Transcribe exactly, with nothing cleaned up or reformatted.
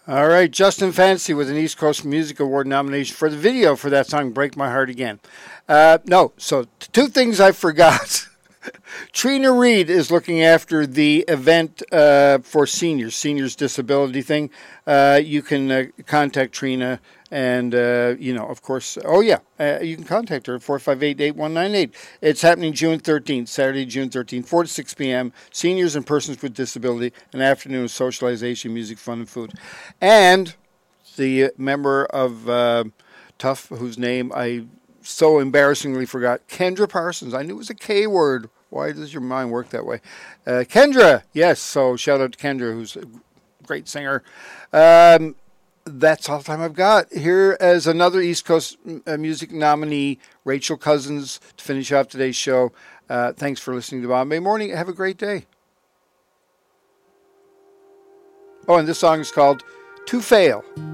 All right, Justin Fancy with an East Coast Music Award nomination for the video for that song, Break My Heart Again. Uh, no, so two things I forgot. Trina Reed is looking after the event uh, for seniors, seniors disability thing. Uh, you can uh, contact Trina and, uh, you know, of course, oh yeah, uh, you can contact her at four five eight, eight one nine eight. It's happening June thirteenth, Saturday, June thirteenth, four to six p.m. Seniors and persons with disability, an afternoon of socialization, music, fun, and food. And the member of uh, Tough, whose name I so embarrassingly forgot, Kendra Parsons. I knew it was a K word. Why does your mind work that way? Uh, Kendra, yes. So shout out to Kendra, who's a great singer. Um, that's all the time I've got. Here is another East Coast uh, music nominee, Rachel Cousins, to finish off today's show. Uh, thanks for listening to Bombay Morning. Have a great day. Oh, and this song is called To Fail.